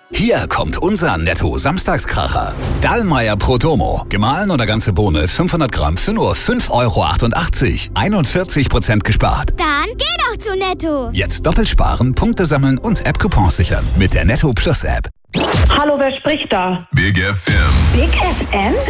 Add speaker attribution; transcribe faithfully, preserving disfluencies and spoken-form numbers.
Speaker 1: Hier kommt unser Netto-Samstagskracher. Dallmayr Protomo. Gemahlen oder ganze Bohne fünfhundert Gramm für nur fünf Euro achtundachtzig. einundvierzig Prozent gespart.
Speaker 2: Dann geh doch zu Netto.
Speaker 1: Jetzt doppelt sparen, Punkte sammeln und App-Coupons sichern. Mit der Netto Plus App.
Speaker 3: Hallo, wer spricht da?
Speaker 4: Big F M.
Speaker 3: Big F M?